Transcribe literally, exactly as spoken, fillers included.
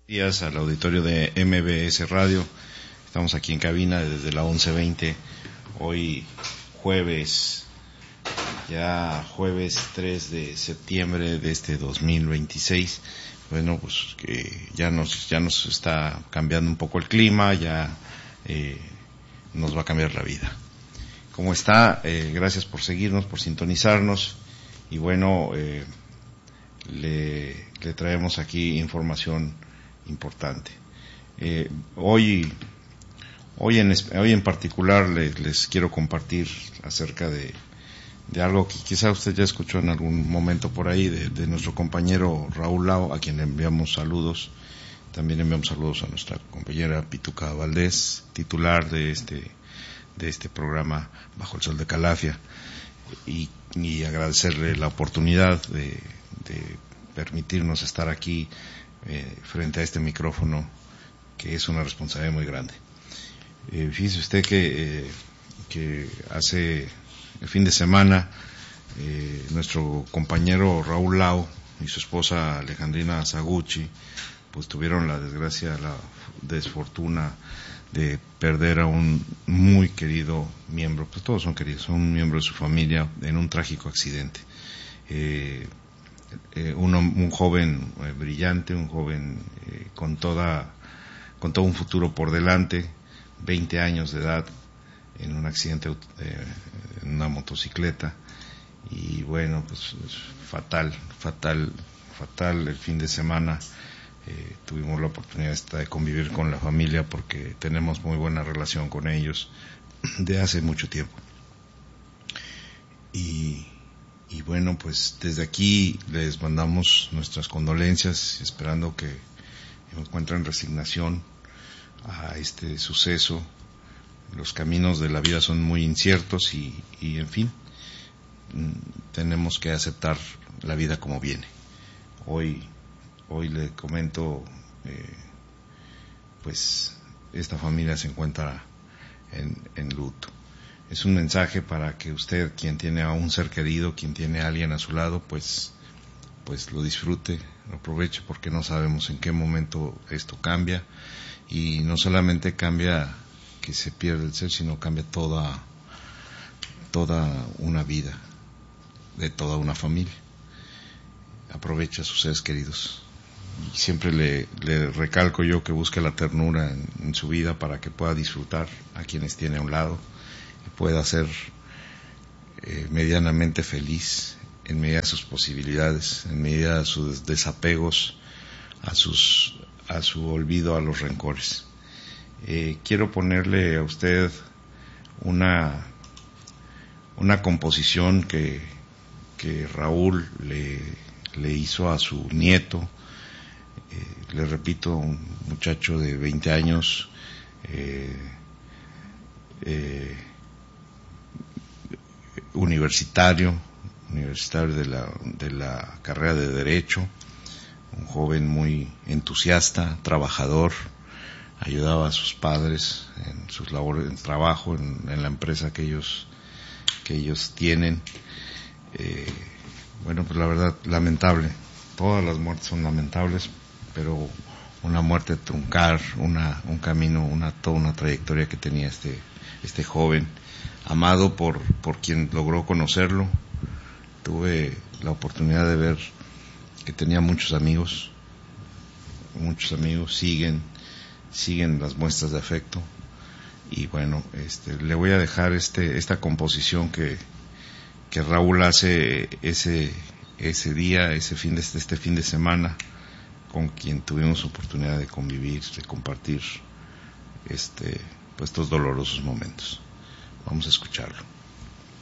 Días al auditorio de M B S Radio. Estamos aquí en cabina desde la once veinte. Hoy jueves, ya jueves tres de septiembre de este dos mil veintiséis. Bueno, pues que ya nos ya nos está cambiando un poco el clima, ya eh, nos va a cambiar la vida. ¿Cómo está? Eh, gracias por seguirnos, por sintonizarnos. Y bueno, eh, le, le traemos aquí información importante. Eh, hoy, hoy en hoy en particular les, les quiero compartir acerca de, de algo que quizá usted ya escuchó en algún momento por ahí de, de nuestro compañero Raúl Lao, a quien le enviamos saludos. También enviamos saludos a nuestra compañera Pituca Valdés, titular de este de este programa Bajo el Sol de Calafia, y, y agradecerle la oportunidad de, de permitirnos estar aquí Eh, frente a este micrófono, que es una responsabilidad muy grande. Eh, fíjese usted que, eh, que hace el fin de semana eh, nuestro compañero Raúl Lao y su esposa Alejandrina Saguchi pues tuvieron la desgracia, la desfortuna de perder a un muy querido miembro, pues todos son queridos, son un miembro de su familia en un trágico accidente. Eh, Eh, un, un joven eh, brillante, un joven eh, con toda con todo un futuro por delante, veinte años de edad, en un accidente eh, en una motocicleta, y bueno, pues fatal, fatal, fatal el fin de semana. Eh, tuvimos la oportunidad de convivir con la familia porque tenemos muy buena relación con ellos de hace mucho tiempo. Y Y bueno, pues desde aquí les mandamos nuestras condolencias, esperando que encuentren resignación a este suceso. Los caminos de la vida son muy inciertos y, y en fin, tenemos que aceptar la vida como viene. Hoy, hoy le comento, eh, pues esta familia se encuentra en, en luto. Es un mensaje para que usted, quien tiene a un ser querido, quien tiene a alguien a su lado, pues, pues lo disfrute, lo aproveche, porque no sabemos en qué momento esto cambia. Y no solamente cambia que se pierde el ser, sino cambia toda, toda una vida, de toda una familia. Aproveche a sus seres queridos. Y siempre le, le recalco yo que busque la ternura en, en su vida para que pueda disfrutar a quienes tiene a un lado, pueda ser eh, medianamente feliz en medida de sus posibilidades, en medida de sus desapegos a sus a su olvido a los rencores. Eh, quiero ponerle a usted una una composición que que Raúl le le hizo a su nieto. Eh, le repito, un muchacho de veinte años, eh, eh, universitario, universitario de la, de la carrera de Derecho, un joven muy entusiasta, trabajador, ayudaba a sus padres en sus labores, en trabajo, en, en la empresa que ellos, que ellos tienen. Eh, bueno, pues la verdad, lamentable, todas las muertes son lamentables, pero una muerte truncar, una, un camino, una, toda una trayectoria que tenía este, este joven, amado por, por quien logró conocerlo. Tuve la oportunidad de ver que tenía muchos amigos, muchos amigos, siguen, siguen las muestras de afecto. Y bueno, este, le voy a dejar este, esta composición que, que Raúl hace ese, ese día, ese fin de, este fin de semana, con quien tuvimos oportunidad de convivir, de compartir este, pues, estos dolorosos momentos. Vamos a escucharlo.